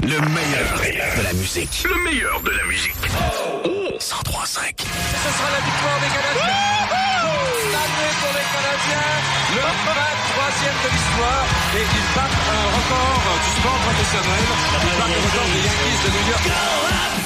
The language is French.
Le meilleur de la musique. Le meilleur de la musique. 103.5. Ce sera la victoire des Canadiens. L'année pour les Canadiens, le 23e de l'histoire. Et ils battent un record du sport professionnel. Ils battent le record des Yankees de New York.